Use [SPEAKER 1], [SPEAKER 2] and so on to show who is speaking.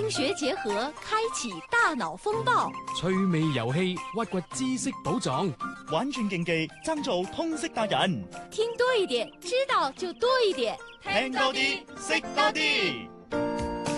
[SPEAKER 1] 經學結合，開啟大腦風暴。
[SPEAKER 2] 趣味遊戲，挖掘知識寶藏。
[SPEAKER 3] 玩轉競技，爭做通識達人。
[SPEAKER 1] 聽多一點，知道就多一點。
[SPEAKER 3] 聽多啲，識多啲。